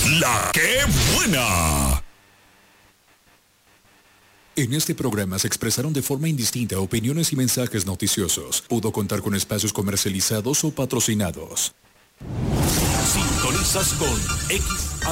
La que buena. En este programa se expresaron de forma indistinta opiniones y mensajes noticiosos. Pudo contar con espacios comercializados o patrocinados. Sintonizas con X.